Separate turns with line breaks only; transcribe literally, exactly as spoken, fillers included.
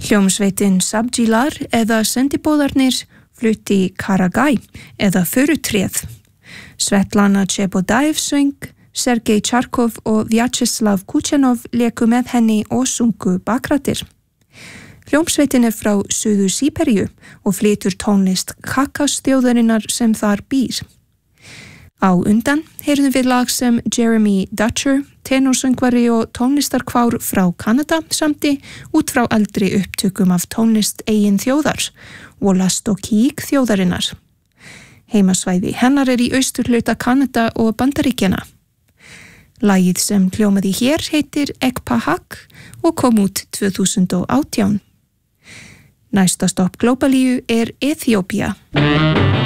Hljómsveitin Sabjilar eða sendibóðarnir flutti Karagæ eða Förutréð. Svetlana Chebodaev söng, Sergei Charkov og Vyacheslav Kuchenov léku með henni og sungu bakrættir. Hljómsveitin er frá Suður Síberíu og flytur tónlist Kakastjóðarinnar sem þar býr. Á undan heyrðum við lag sem Jeremy Dutcher, tenorsöngvari og tónlistarkvár frá Kanada samti út frá eldri upptökum af tónlist eigin þjóðar, Wollastok þjóðarinnar. Heimasvæði hennar er í austurhluta Kanada og Bandaríkjanna. Lagið sem hljómaði hér heitir Ekpahak og kom út tvö þúsund og átján. Næsta stopp Glóbalíu er Eþíópía.